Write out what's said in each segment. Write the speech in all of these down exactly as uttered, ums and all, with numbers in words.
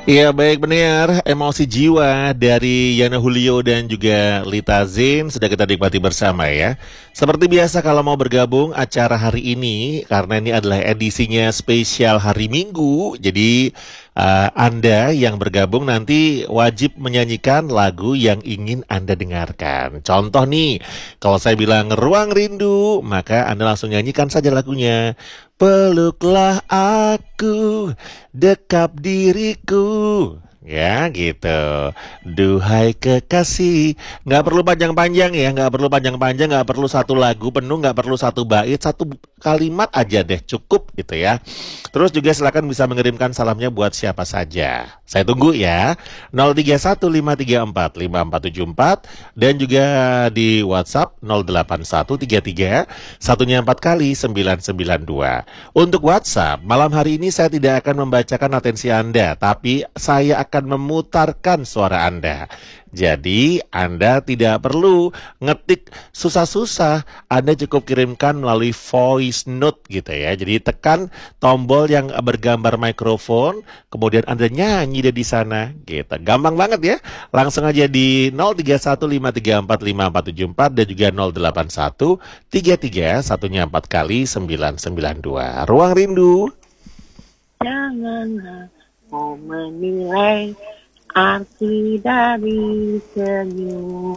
Iya baik benar, emosi jiwa dari Yana Julio dan juga Lita Zin sudah kita nikmati bersama ya. Seperti biasa kalau mau bergabung acara hari ini, karena ini adalah edisinya spesial hari Minggu, jadi eh, Anda yang bergabung nanti wajib menyanyikan lagu yang ingin Anda dengarkan. Contoh nih, kalau saya bilang Ruang Rindu, maka Anda langsung nyanyikan saja lagunya. Peluklah aku, dekap diriku. Ya gitu. Duhai kekasih. Nggak perlu panjang-panjang ya. Nggak perlu panjang-panjang. Nggak perlu satu lagu penuh. Nggak perlu satu bait. Satu kalimat aja deh. Cukup gitu ya. Terus juga silakan bisa mengirimkan salamnya buat siapa saja. Saya tunggu ya. nol tiga satu lima tiga empat lima empat tujuh empat. Dan juga di WhatsApp nol delapan satu tiga tiga satunya empat kali sembilan sembilan dua. Untuk WhatsApp, malam hari ini saya tidak akan membacakan atensi Anda, tapi saya akan memutarkan suara Anda. Jadi, Anda tidak perlu ngetik susah-susah. Anda cukup kirimkan melalui voice note gitu ya. Jadi, tekan tombol yang bergambar mikrofon, kemudian Anda nyanyi deh di sana gitu. Gampang banget ya. Langsung aja di nol tiga satu lima tiga empat lima empat tujuh empat dan juga nol delapan satu tiga tiga satunya empat kali sembilan sembilan dua. Ruang Rindu. Janganlah mau menilai arti dari senyum.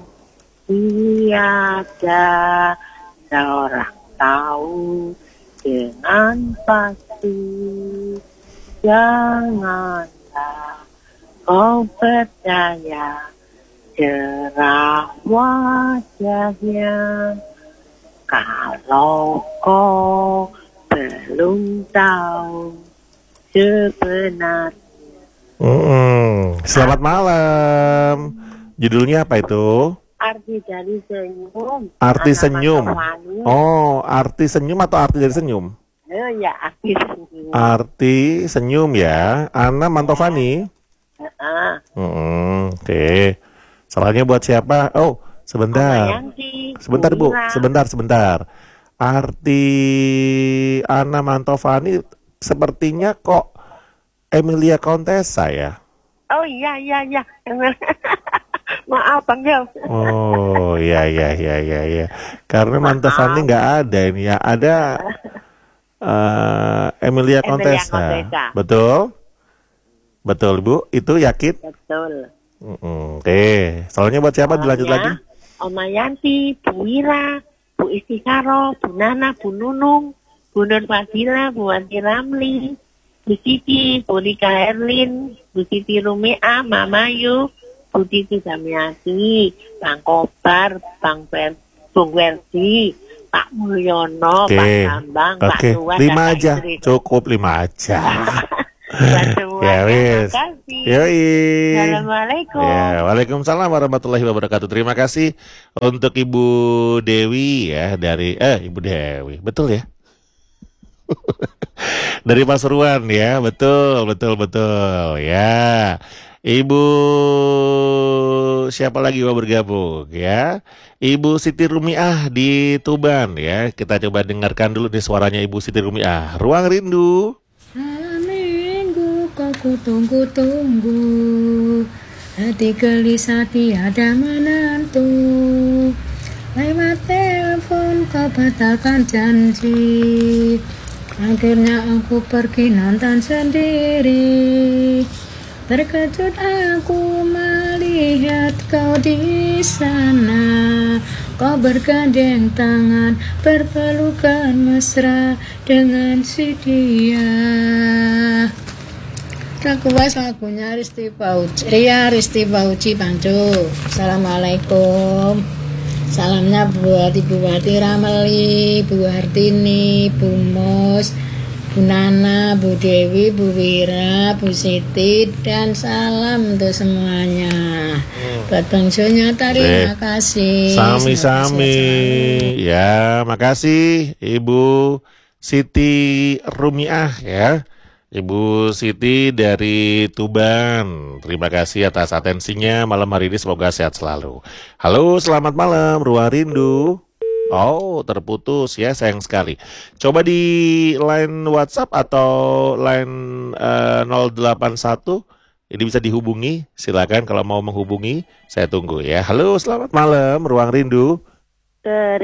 Tiada seorang tahu dengan pasti. Janganlah kau percaya cerah wajahnya. Kalau kau belum tahu sebenarnya. Hmm, selamat malam. Judulnya apa itu? Arti dari senyum. Arti Ana senyum. Mantovani. Oh, arti senyum atau arti dari senyum? Oh ya, arti senyum. Arti senyum ya. Ana Mantovani. Heeh. Hmm, oke. Salahnya buat siapa? Oh, sebentar. Yanti, Sebentar Bu, Wira. sebentar, sebentar. Arti Ana Mantovani sepertinya kok Emilia Contessa ya? Oh iya iya iya. Maaf Bang Jam. Oh, iya, iya, iya, iya, iya. Karena Mantovani nggak ada ini ya. Ada eh, Emilia Emilia Contessa. Contessa. Betul? Betul Bu, itu yakin? Betul. Mm-mm. Oke, soalnya buat siapa dilanjut lagi? Oma Yanti, Bu Wira, Bu Istikaro, Bu Nana, Bu Nunung, Bu Nur Fadila, Bu Wanti Ramli, Bu Siti, Bu Rika Erlin, Bu Siti Rumia, Mama Yu, Bu Titi Damiati, Bang Kobar, Bang Fer, Bung Werdi, Pak Mulyono, Oke, Pak Bambang, Pak oke, Tuan, lima dan Pak aja, Idris. cukup lima aja. Dan Ya semuanya, wis. makasih. Yoi. Assalamualaikum. Ya, Waalaikumsalam warahmatullahi wabarakatuh. Terima kasih untuk Ibu Dewi ya dari eh Ibu Dewi, betul ya? Dari Pasuruan ya, betul, betul, betul ya. Ibu siapa lagi mau bergabung ya? Ibu Siti Rumiah di Tuban ya. Kita coba dengarkan dulu nih suaranya Ibu Siti Rumiah. Ruang Rindu. Malam minggu kau kutunggu-tunggu, hati gelisah tiada menentu. Lewat telepon kau batalkan janji, akhirnya aku pergi nonton sendiri. Terkejut aku melihat kau di sana. Kau bergandeng tangan, berpelukan mesra dengan si dia. Request lagunya Risti Pauci. Iya, Risti Pauci Pancu. Assalamualaikum. Salamnya buat Ibu Wati Rameli, Bu Hartini, Bu Mus, Bu Nana, Bu Dewi, Bu Wira, Bu Siti, dan salam untuk semuanya. Buat Bang Jonya, terima kasih. Sami-sami. Ya, makasih Ibu Siti Rumiah ya. Ibu Siti dari Tuban. Terima kasih atas atensinya malam hari ini, semoga sehat selalu. Halo, selamat malam Ruang Rindu. Oh, terputus ya, sayang sekali. Coba di line WhatsApp atau line uh, nol delapan satu Ini bisa dihubungi, silakan kalau mau menghubungi, saya tunggu ya. Halo, selamat malam, Ruang Rindu. Ke